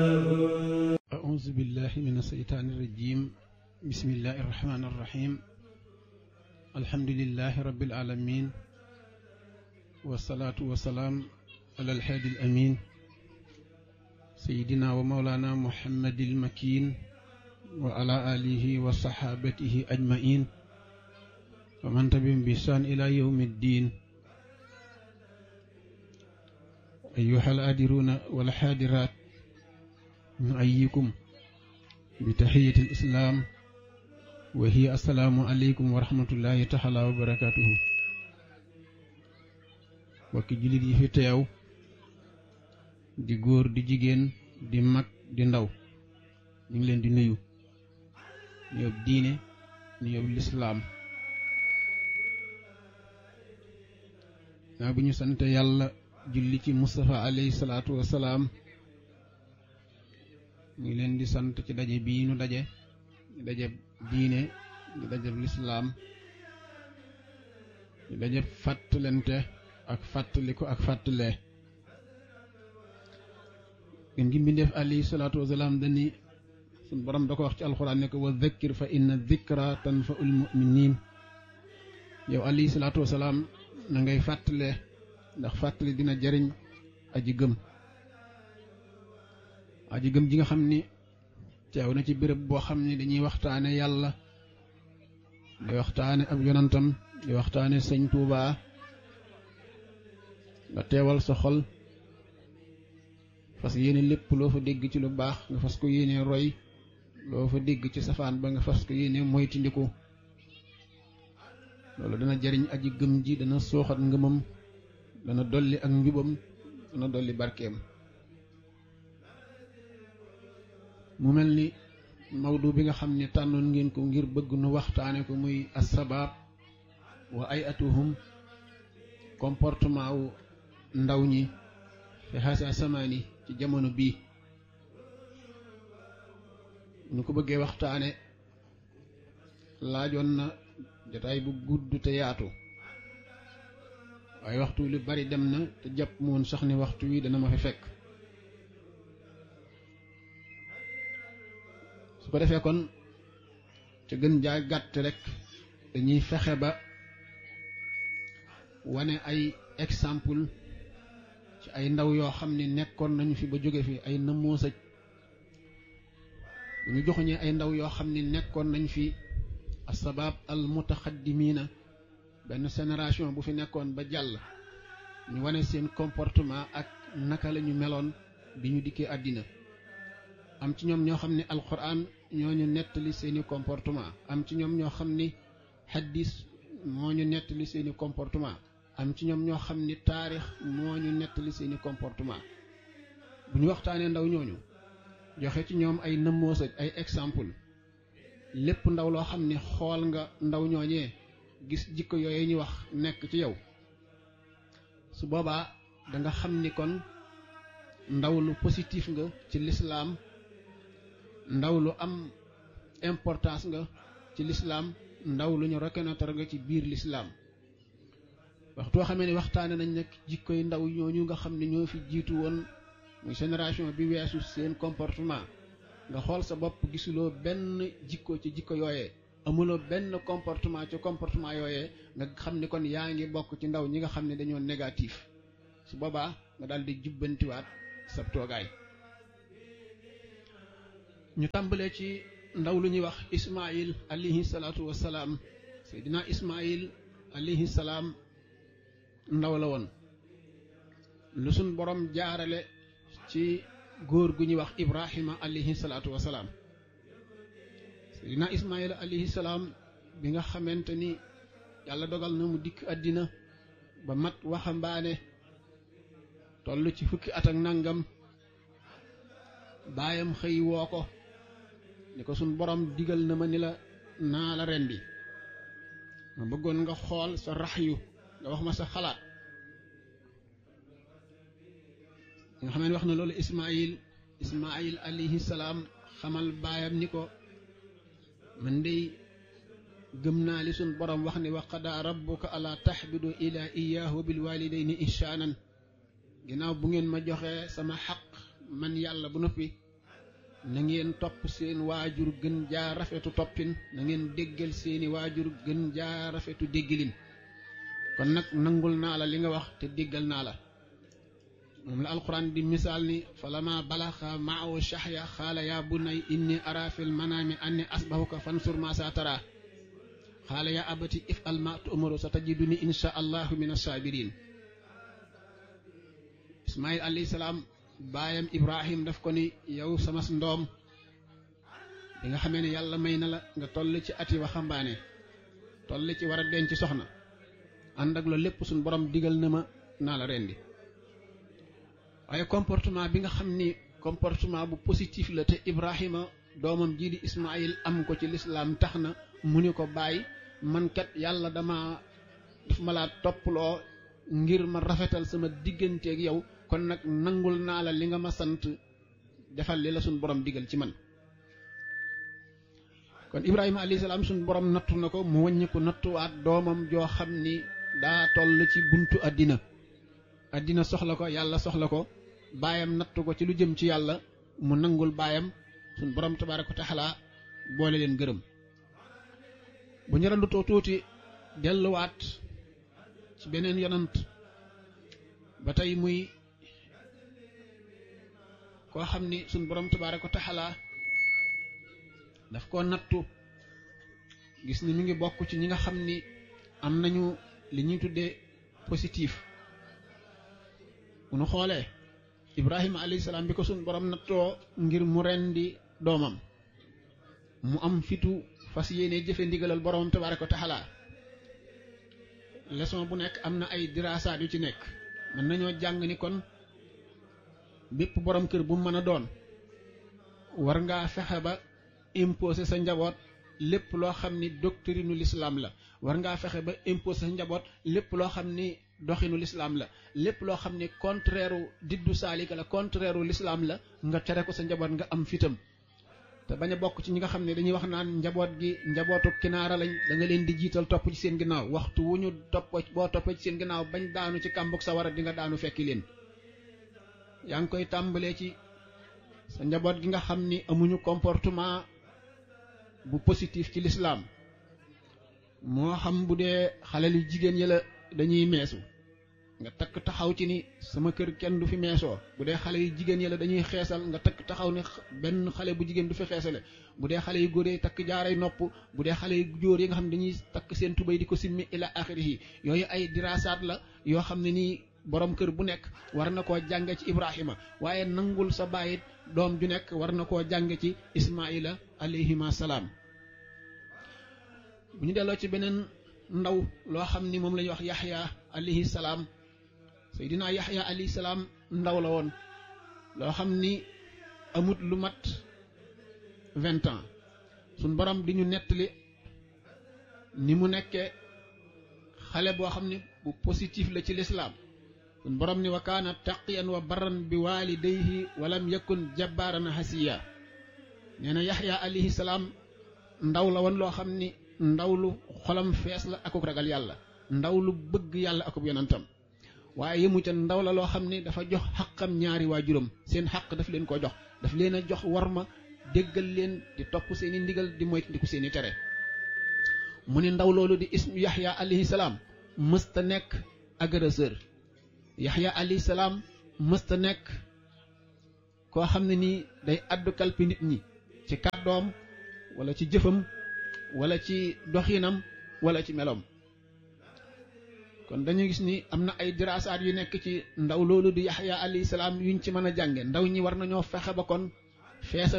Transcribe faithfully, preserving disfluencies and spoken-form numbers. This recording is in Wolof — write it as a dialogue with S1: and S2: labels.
S1: أعوذ بالله من الشيطان الرجيم بسم الله الرحمن الرحيم الحمد لله رب العالمين والصلاة والسلام على الهادي الأمين سيدنا ومولانا محمد المكين وعلى آله وصحابته أجمعين ومن تبعهم بإحسان إلى يوم الدين أيها الآدرون والحاضرات نحييكم بتحية الإسلام وهي السلام عليكم ورحمة الله تعالى وبركاته wakki jullit yi fi teew di góor di jigéen di mag di ndaw ñu ngi leen di nuyu nuyoo diine nuyoo lislaam naa bu ñu sant yàlla julli ci Mustafa alayhi salaatu wasalaam ñu ngi leen di sant ci daje bii nu daje di daje diine di daje lislaam di daje fàttalante ak fàttaliku ak fàttalee gën gi mbindeef alayhi salaatu wasalaam dani suñ borom da ko wax ci alxuraan ne ko wa dhakkir fa inna dhikra tanfa'ul mu'minin yow alayhi salaatu wasalaam na ngay fàttalee ndax fàttali dina jariñ aji gëm aji gëm ji nga xam ni teew na ci béréb boo xam ni dañuy waxtaane yàlla di waxtaane ab yonantam di waxtaane sëñ Tuubaa nga teewal sa xol fas yéene lépp loo fa dégg ci lu baax nga fas ko yéene roy loo fa dégg ci safaan ba nga fas ko yéene moytandiku loolu dana jariñ aji gëm ji dana sooxat ngëmam dana dolli ak njubam dana dolli barkeem mu mel ni mawdu bi nga xam ne tànnoon ngeen ko ngir bëgg nu waxtaane ko muy assabaab wa ay atuhum comportement wu ndaw ñi fi xaasa samaani ci jamono bii ñu ko bëggee waxtaane laajoon na jotaay bu gudd te yaatu waaye waxtu lu bari dem na te jàpp moon sax ni waxtu wi dana ma fi fekk su ko defee kon te gën jaa gàtt rek dañuy fexe ba wane ay exemple ci ay ndaw yoo xam ne nekkoon nañu fi ba jóge fi ay nëmmoosaj bu ñu joxuñee ay ndaw yoo xam ne nekkoon nañ fi asabab al mutaxaddimiina benn génération bu fi nekkoon ba jàll ñu wane seen comportement ak naka la ñu meloon bi ñu dikkee àddina am ci ñoom ñoo xam ne alquran ñoo ñu nettali seeni comportement am ci ñoom ñoo xam ni hadis moo ñu nettali seeni comportement am ci ñoom ñoo xam ni taarix moo ñu nettali seeni comportement bu ñu waxtaanee ndaw ñooñu joxe ci ñoom ay nëmmoosa ay exemple lépp ndaw loo xam ni xool nga ndaw ñooñee gis jikko yooyu ñu wax nekk ci yow su boobaa da nga xam ni kon ndaw lu positif nga ci lislaam ndaw lu am importance nga ci lislaam ndaw lu ñu reconnaître nga ci biir lislaam waxtoo xamee ne waxtaane nañ nag jikkoy ndaw ñooñu nga xam ne ñoo fi jiitu woon muy génération bi weesu seen comportement nga xool sa bopp gisuloo benn jikko ci jikko yooyee amuloo benn comportement ci comportement yooyee nga xam ni kon yaa ngi bokk ci ndaw ñi nga xam ne dañoo négatif su boobaa nga daal di jubbantiwaat sab toogaay ñu tàmbalee ci ndaw lu ñuy wax Ismaïl alayhi salaatu wassalaam Seydina Ismaïl alayhi salaam ndaw la woon lu suñ borom jaarale ci góor gu ñuy wax Ibrahima alayhi salaatu wassalaam Seydina Ismaïl alayhi salaam bi nga xamante ni yàlla dogal na mu dikk àddina ba mat waxambaane toll ci fukki at ak nangam baayam xëy woo ko ni ko suñ borom digal na ma ni la naa la rendi ma bëggoon nga xool sa raxyu nga wax ma sa xalaat nga xam ne wax na loolu Ismaïl Ismaïl alayhi salaam xamal baayam ni ko man dey gëm naa li suñ borom wax ni wa qadaa rabbuka ala taxbidu ila iyaahu bil walidayni ihsaanan ginnaaw bu ngeen ma joxee sama xaq man yàlla bu noppi na ngeen topp seen waajur gën jaa rafetu toppin na ngeen déggal seeni waajur gën jaa rafetu déggilin kon nag nangul naa la li nga wax te déggal naa la moom la alquran di misaal ni falama balaxa maahu shahya xaala yaa bunay inni ara fil manaami anni asbahuka fansur ma sa tara xaala yaa abati if al ma tu'maru sa tajiduni insha allahu min as-sabirin ismail alayhi salaam baayam ibrahim daf ko ni yow sama ndoom bi nga xamee ne yàlla may na la nga toll ci ati waxambaane toll ci war a denc soxna ànd ak loolu lépp suñ borom digal na ma naa la rendi waaye comportement bi nga xam ni comportement bu positif la te ibrahima doomam jii di ismail am ko ci lislaam tax na mu ni ko bàyyi man kat yàlla dama daf ma laa topploo ngir ma rafetal sama digganteeg yow kon nag nangul naa la li nga ma sant defal li la suñ borom digal ci man kon ibrahima alayhi salaam suñ borom nattu na ko mu wàññi ko nattuwaat doomam joo xam ni daa toll ci buntu àddina àddina soxla ko yàlla soxla ko baayam nattu ko ci lu jëm ci yàlla mu nangul baayam suñ borom tabaaraka wa taala boole leen gërëm bu ñu randutoo tuuti delluwaat ci beneen yonant ba tey muy koo xam ni suñ borom tabaaraka wa taala daf koo nattu gis ni mi ngi bokk ci ñi nga xam ni am nañu li ñuy tuddee positif bu nu xoolee ibrahima alayhi salaam bi ko suñ borom nattoo ngir mu rendi doomam mu am fitu fas yéene jëfe ndigalal borom tabaaraka wa taala leçon bu nekk am na ay diraasaat yu ci nekk mën nañoo jàng ni kon bépp borom kër bu mu mën a doon war ngaa fexe ba imposer sa njaboot lépp loo xam ni doctrinu l'islam la war ngaa fexe ba imposer sa njaboot lépp loo xam ni doxinu l'islam la lépp loo xam ni contraire u diddu saalika la contraire u l'islam la nga tere ko sa njaboot nga am fitam te bañ a bokk ci ñi nga xam ne dañuy wax naan njaboot gi njabootu kinaara lañ da nga leen di jiital topp ci seen ginnaaw waxtu wu ñu topp boo toppee ci seen ginnaaw bañ daanu ci kàmbug sa war a di nga daanu fekki leen yaa ngi koy tàmbalee ci sa njaboot gi nga xam ni amuñu comportement bu positif ci l'islam moo xam bu dee xale yu jigéen yi la dañuy meesu nga takk taxaw ci ni sama kër kenn du fi meesoo bu dee xale yu jigéen yi la dañuy xeesal nga takk taxaw ni benn xale bu jigéen du fi xeesale bu dee xale yu góor yi takk jaaray nopp bu dee xale yu jóor yi nga xam ne dañuy takk seen tubéy di ko simmi ila axirihi yooyu ay diraasaat la yoo xam ne nii borom kër bu nekk war na koo jànge ci ibrahima waaye nangul sa bàyyit doom ju nekk war na koo jànge ci ismaila alayhima salaam bu ñu delloo ci beneen ndaw loo xam ni moom la ñuy wax yaxya alayhi salaam seydina yaxya alayhi salaam ndaw la woon loo xam ni amut lu mat vingt ans suñ borom di ñu nettali ni mu nekkee xale boo xam ni bu positif la ci lislaam suñ borom ni wa kaana taqiyan wa barran bi walidayhi walam yakun jabbaaran hasiya nee na yaxya alayhi salaam ndaw la woon loo xam ni ndaw lu xolam fees la akuk ragal yàlla ndaw lu bëgg yàlla akub yonantam waaye yëmu ca ndaw la loo xam ne dafa jox xaqam ñaari waajuram seen xaq daf leen ko jox daf leen a jox warma déggal leen di topp seeni ndigal di moytandiku seeni tere mu ne ndaw loolu di ismu yaxya alayhi salaam mësta nekk agresseur yaxya alayhi salaam mësta nekk koo xam ne nii day addu kalpi nit ñi ci kàddoom wala ci jëfam wala ci doxinam wala ci melom kon dañu gis ni am na ay diraasaat yu nekk ci ndaw loolu di yaxya alayhi salaam yuñ ci mën a jànge ndaw ñi war nañoo fexe ba kon feesal